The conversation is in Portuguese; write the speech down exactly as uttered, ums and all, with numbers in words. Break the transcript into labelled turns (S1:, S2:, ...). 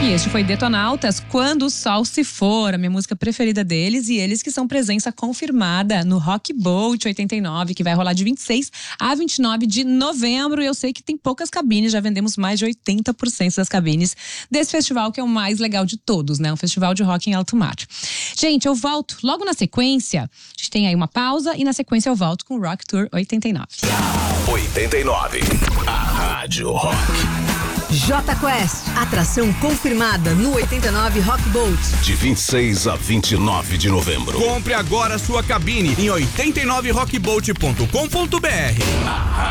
S1: E este foi Detonautas, Quando o Sol Se For, a minha música preferida deles, e eles que são presença confirmada no Rock Boat oitenta e nove, que vai rolar de vinte e seis a vinte e nove de novembro. E eu sei que tem poucas cabines, já vendemos mais de oitenta por cento das cabines desse festival, que é o mais legal de todos, né? Um festival de rock em alto mar. Gente, eu volto logo na sequência. A gente tem aí uma pausa e na sequência eu volto com o Rock Tour oitenta e nove.
S2: oitenta e nove, a Rádio Rock.
S3: J Quest, atração confirmada no oitenta e nove Rock Boat.
S2: De vinte e seis a vinte e nove de novembro.
S4: Compre agora sua cabine em oitenta e nove rock boat ponto com ponto br.